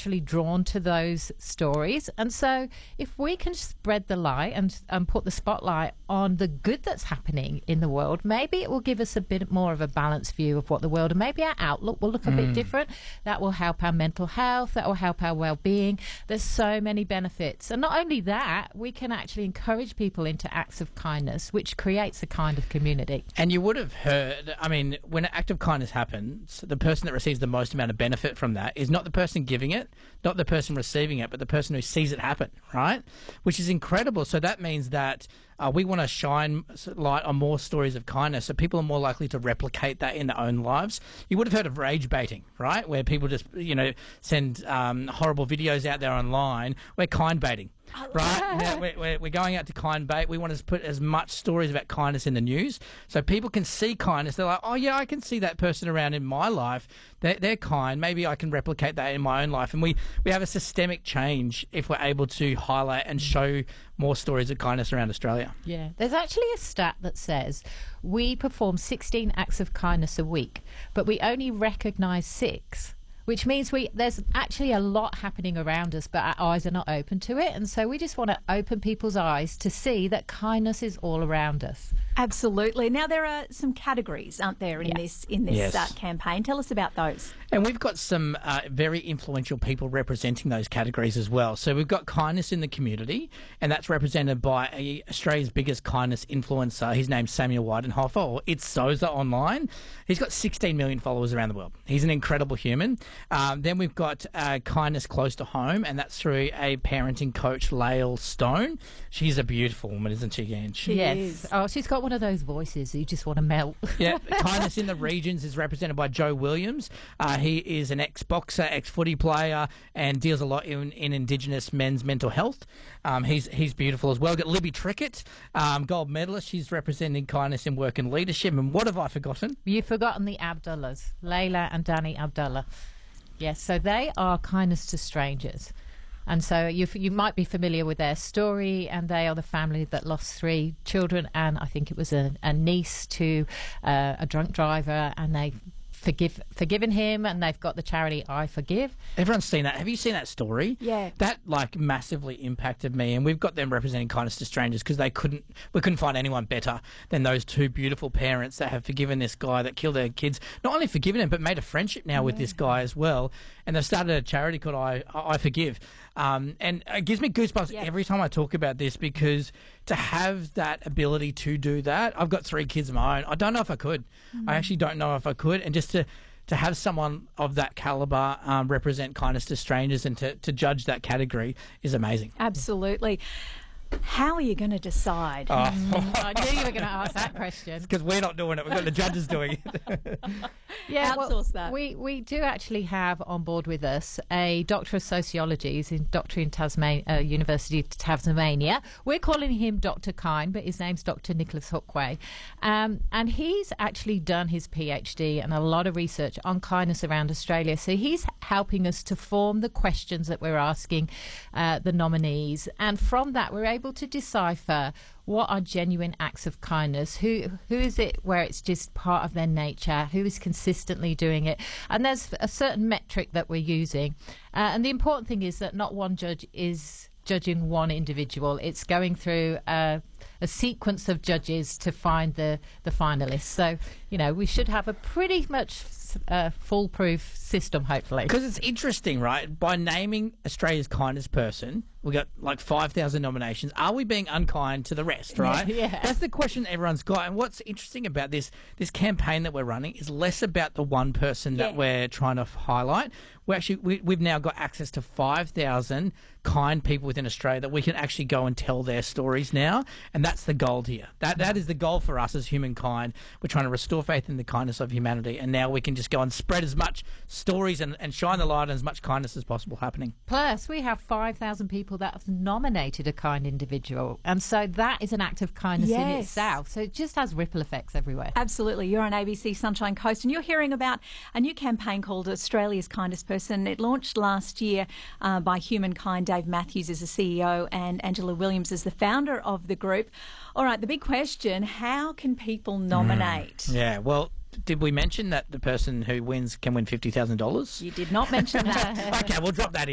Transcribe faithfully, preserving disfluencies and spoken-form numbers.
naturally drawn to those stories. And so if we can spread the light and, and put the spotlight on the good that's happening in the world, maybe it will give us a bit more of a balanced view of what the world, and maybe our outlook will look a mm. bit different. That will help our mental health, that will help our well-being. There's so many benefits. And not only that, we can actually encourage people into acts of kindness, which creates a kind of community. And you would have heard, I mean, when an act of kindness happens, the person that receives the most amount of benefit from that is not the person giving it, not the person receiving it, but the person who sees it happen, right? Which is incredible. So that means that uh, we want to shine light on more stories of kindness, so people are more likely to replicate that in their own lives. You would have heard of rage baiting, right? Where people just, you know, send um, horrible videos out there online. We're kind baiting. Right now, we're, we're, we're going out to kind bait. We want to put as much stories about kindness in the news so people can see kindness. They're like, oh yeah, I can see that person around in my life. They're, they're kind. Maybe I can replicate that in my own life. And we, we have a systemic change if we're able to highlight and show more stories of kindness around Australia. Yeah, there's actually a stat that says we perform sixteen acts of kindness a week, but we only recognise six. Which means we there's actually a lot happening around us, but our eyes are not open to it. And so we just want to open people's eyes to see that kindness is all around us. Absolutely. Now, there are some categories, aren't there, in yes. this in this yes. uh, campaign? Tell us about those. And we've got some uh, very influential people representing those categories as well. So we've got kindness in the community, and that's represented by a, Australia's biggest kindness influencer. His name's Samuel Weidenhofer, or It's Soza online. He's got sixteen million followers around the world. He's an incredible human. Um, then we've got uh, kindness close to home, and that's through a parenting coach, Lael Stone. She's a beautiful woman, isn't she, Ange? She yes. is. Oh, she's got one of those voices you just want to melt. Yeah. Kindness in the regions is represented by Joe Williams. Uh, he is an ex-boxer, ex-footy player, and deals a lot in, in Indigenous men's mental health. Um, he's he's beautiful as well. We've got Libby Trickett, um, gold medalist. She's representing kindness in work and leadership. And what have I forgotten? You've forgotten the Abdullahs, Layla and Danny Abdullah. Yes, so they are kindness to strangers. And so you you might be familiar with their story, and they are the family that lost three children, and I think it was a, a niece to uh, a drunk driver, and they forgive forgiven him, and they've got the charity I Forgive. Everyone's seen that. Have you seen that story? Yeah. That like massively impacted me, and we've got them representing kindness to strangers because they couldn't we couldn't find anyone better than those two beautiful parents that have forgiven this guy that killed their kids. Not only forgiven him, but made a friendship now yeah. with this guy as well. And they've started a charity called I I Forgive. Um, and it gives me goosebumps yeah. every time I talk about this, because to have that ability to do that, I've got three kids of my own. I don't know if I could. Mm. I actually don't know if I could. And just to to have someone of that caliber um, represent kindness to strangers and to, to judge that category is amazing. Absolutely. How are you going to decide? Oh. Mm, I knew you were going to ask that question. Because we're not doing it. We've got the judges doing it. Yeah, outsource well, that. We we do actually have on board with us a Doctor of Sociology. He's in Doctor in Tasmania, uh, University of Tasmania. We're calling him Doctor Kind, but his name's Doctor Nicholas Hookway. Um, and he's actually done his PhD and a lot of research on kindness around Australia. So he's helping us to form the questions that we're asking uh, the nominees. And from that, we're able to decipher what are genuine acts of kindness, who who is it where it's just part of their nature, who is consistently doing it. And there's a certain metric that we're using. Uh, and the important thing is that not one judge is judging one individual. It's going through uh, a sequence of judges to find the, the finalists. So, you know, we should have a pretty much uh, foolproof system, hopefully. Because it's interesting, right? By naming Australia's kindest person, we got like five thousand nominations. Are we being unkind to the rest, right? Yeah, yeah. That's the question everyone's got. And what's interesting about this this campaign that we're running is less about the one person that yeah. we're trying to highlight. We actually we, we've now got access to five thousand kind people within Australia that we can actually go and tell their stories now, and that's the goal here. That that is the goal for us as humankind. We're trying to restore faith in the kindness of humanity, and now we can just go and spread as much stories and, and shine the light on as much kindness as possible happening. Plus, we have five thousand people that have nominated a kind individual, and so that is an act of kindness yes. in itself. So it just has ripple effects everywhere. Absolutely. You're on A B C Sunshine Coast, and you're hearing about a new campaign called Australia's Kindest Person. It launched last year uh, by Humankind. Dave Matthews is the C E O and Angela Williams is the founder of the group. All right, the big question, how can people nominate? Mm. Yeah, well, did we mention that the person who wins can win fifty thousand dollars? You did not mention that. Okay, we'll drop that in.